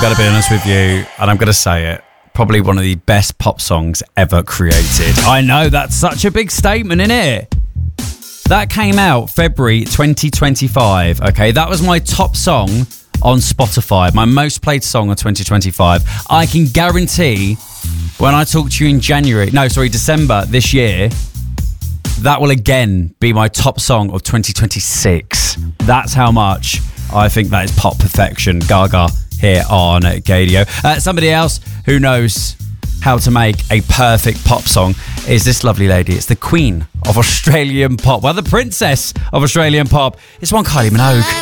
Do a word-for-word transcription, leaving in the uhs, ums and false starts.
going to be honest with you, and I'm going to say it, probably one of the best pop songs ever created. I know, that's such a big statement, isn't it? That came out February twenty twenty-five, okay? That was my top song on Spotify, my most played song of twenty twenty-five. I can guarantee when I talk to you in January, no, sorry, December this year, that will again be my top song of twenty twenty-six. That's how much I think that is pop perfection. Gaga here on Gaydio. Uh, somebody else who knows how to make a perfect pop song is this lovely lady. It's the queen of Australian pop. Well, the princess of Australian pop. It's one Kylie Minogue.